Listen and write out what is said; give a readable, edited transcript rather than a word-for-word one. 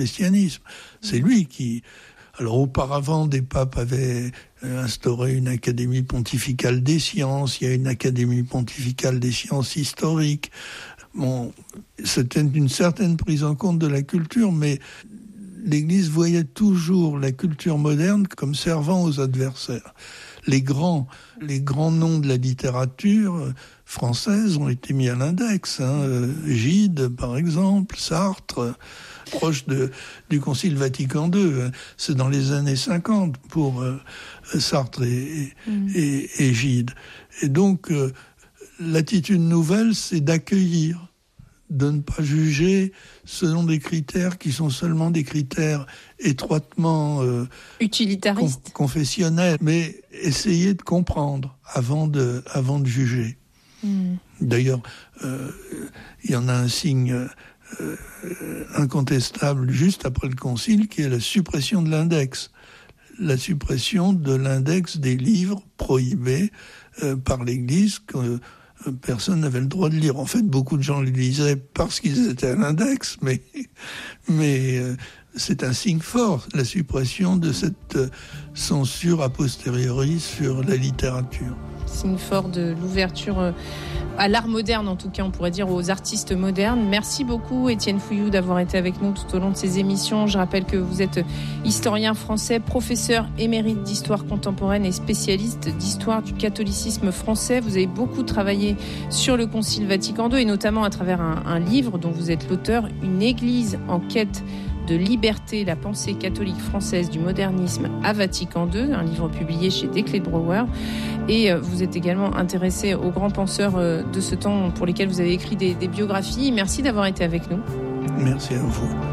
christianisme. C'est lui qui... Alors auparavant, des papes avaient instauré une académie pontificale des sciences, il y a une académie pontificale des sciences historiques. Bon, c'était une certaine prise en compte de la culture, mais l'Église voyait toujours la culture moderne comme servant aux adversaires. Les grands noms de la littérature française ont été mis à l'index. Gide, par exemple, Sartre, proche du Concile Vatican II. C'est dans les années 50 pour Sartre et Gide. Et donc, l'attitude nouvelle, c'est d'accueillir, de ne pas juger selon des critères qui sont seulement des critères étroitement utilitaristes, confessionnels, mais essayer de comprendre avant de juger. D'ailleurs, il y en a un signe incontestable juste après le Concile, qui est la suppression de l'index. La suppression de l'index des livres prohibés par l'Église que personne n'avait le droit de lire. En fait, beaucoup de gens les lisaient parce qu'ils étaient à l'index, mais c'est un signe fort, la suppression de cette censure a posteriori sur la littérature. Signe fort de l'ouverture à l'art moderne, en tout cas, on pourrait dire aux artistes modernes. Merci beaucoup, Étienne Fouilloux, d'avoir été avec nous tout au long de ces émissions. Je rappelle que vous êtes historien français, professeur émérite d'histoire contemporaine et spécialiste d'histoire du catholicisme français. Vous avez beaucoup travaillé sur le Concile Vatican II et notamment à travers un livre dont vous êtes l'auteur, Une Église en quête de liberté, la pensée catholique française du modernisme à Vatican II, un livre publié chez Desclés de Brouwer. Et vous êtes également intéressé aux grands penseurs de ce temps pour lesquels vous avez écrit des biographies. Merci d'avoir été avec nous. Merci à vous.